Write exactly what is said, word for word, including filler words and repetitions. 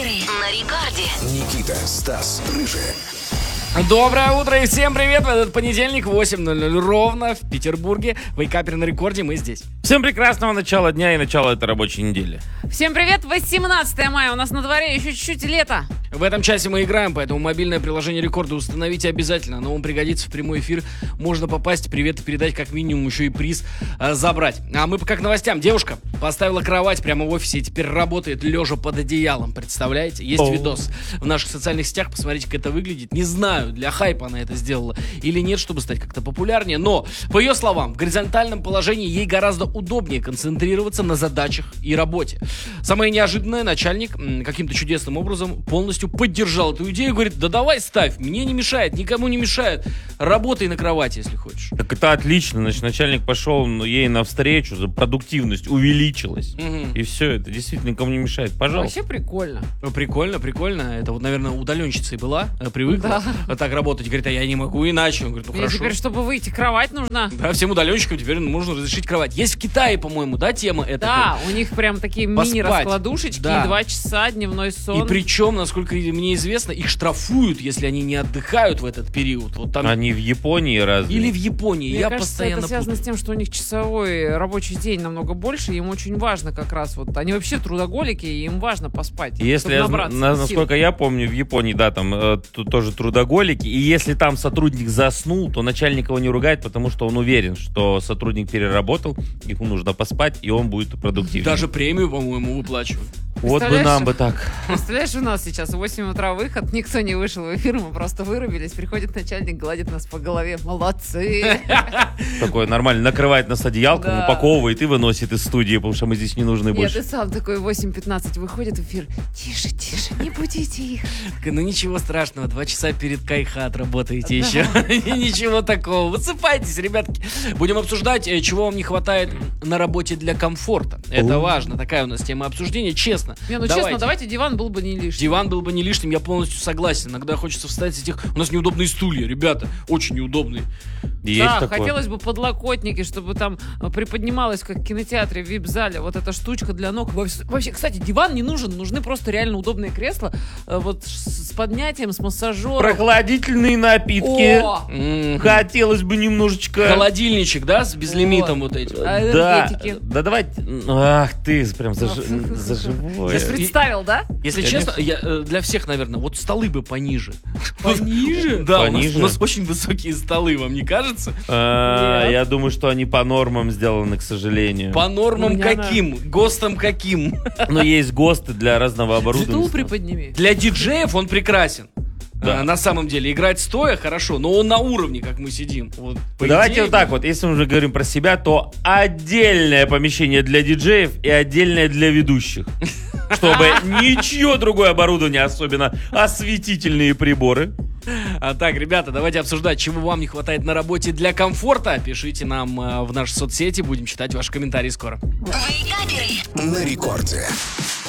Вейкаперы на рекорде. Никита, Стас, Рыжий. Доброе утро и всем привет! В этот понедельник, восемь ноль ноль ровно, в Петербурге. Вейкаперы на рекорде, мы здесь. Всем прекрасного начала дня и начала этой рабочей недели. Всем привет! восемнадцатое мая, у нас на дворе еще чуть-чуть лето. В этом часе мы играем, поэтому мобильное приложение рекорда установите обязательно. Оно вам пригодится в прямой эфир. Можно попасть, привет и передать, как минимум еще и приз э, забрать. А мы пока к новостям. Девушка поставила кровать прямо в офисе и теперь работает лежа под одеялом. Представляете? Есть О. видос в наших социальных сетях. Посмотрите, как это выглядит. Не знаю, для хайпа она это сделала или нет, чтобы стать как-то популярнее. Но, по ее словам, в горизонтальном положении ей гораздо удобнее концентрироваться на задачах и работе. Самое неожиданное, начальник м, каким-то чудесным образом полностью поддержал эту идею и говорит: да давай ставь, мне не мешает, никому не мешает, работай на кровати, если хочешь. Так это отлично, значит, начальник пошел ну, ей навстречу, за продуктивность увеличилась. Мгм. И все, это действительно никому не мешает. Пожалуйста. Вообще прикольно. Ну, прикольно, прикольно. Это вот, наверное, удаленщица и была, э, привыкла вот так работать. Говорит: а я не могу иначе. Он говорит: ну Мне хорошо. теперь, чтобы выйти, кровать нужна. Да, всем удаленщикам теперь нужно разрешить кровать. Есть в Китае, по-моему, да, тема эта? Да, у них прям такие Поспать. мини-раскладушечки, Да. и два часа дневной сон. И причем, насколько мне известно, их штрафуют, если они не отдыхают в этот период. Вот там... Они в Японии разве? Или в Японии. Мне я кажется, постоянно это связано путаю. с тем, что у них часовой рабочий день намного больше, и им очень важно как раз вот, они вообще трудоголики, и им важно поспать, Если чтобы я, зна- набраться на- сил. насколько я помню, в Японии, да, там э, тут тоже трудоголики, и если там сотрудник заснул, то начальник его не ругает, потому что он уверен, что сотрудник переработал, ему нужно поспать, и он будет продуктивнее. Даже премию, по-моему, выплачивают. Вот бы Представляешь? нам бы так. Представляешь, у нас сейчас в восемь утра выход, никто не вышел в эфир, мы просто вырубились, приходит начальник, гладит нас по голове. Молодцы! Такое нормально, накрывает нас одеялком, Да. упаковывает и выносит из студии, потому что мы здесь не нужны Нет, больше. и сам такой в восемь пятнадцать выходит в эфир. Тише, тише, не будите их. Так, ну ничего страшного, два часа перед кайха отработаете еще. Ничего такого. Высыпайтесь, ребятки. Будем обсуждать, э, чего вам не хватает на работе для комфорта. Это важно. Такая у нас тема обсуждения. Честно. Не, ну честно, давайте диван был бы не лишний. Диван был бы не лишним, я полностью согласен. Иногда хочется встать с этих... У нас неудобные стулья, ребята. Очень неудобные. Есть Да, такое. хотелось бы подлокотники, чтобы там э, приподнималась, как в кинотеатре, в вип-зале, вот эта штучка для ног. Во- Вообще, кстати, диван не нужен, нужны просто реально удобные кресла, э, вот с с поднятием, с массажером. Прохладительные напитки. О! М. Хотелось бы немножечко... Холодильничек, да, с безлимитом Вот. вот этим. А, Да, энергетики. да давайте... Ах ты, прям за, жи- за живое. Если- Представил, да? Если Конечно. честно, я, э, для всех, наверное, вот столы бы пониже. Пониже? Да, у нас- Пониже? у нас очень высокие столы, вам не кажется? А, Нет. я думаю, что они по нормам сделаны, к сожалению. По нормам У меня каким? ГОСТам каким? Но есть ГОСТы для разного Стул оборудования. приподними. Для диджеев он прекрасен. Да. А, на самом деле, играть стоя хорошо, но он на уровне, как мы сидим. Вот, по Давайте идее, вот так вот, если мы уже говорим про себя, то отдельное помещение для диджеев и отдельное для ведущих. Чтобы ничего другое оборудование, особенно осветительные приборы. А так, ребята, давайте обсуждать, чего вам не хватает на работе для комфорта. Пишите нам э, в наши соцсети, будем читать ваши комментарии скоро. Вейкаперы. На рекорде.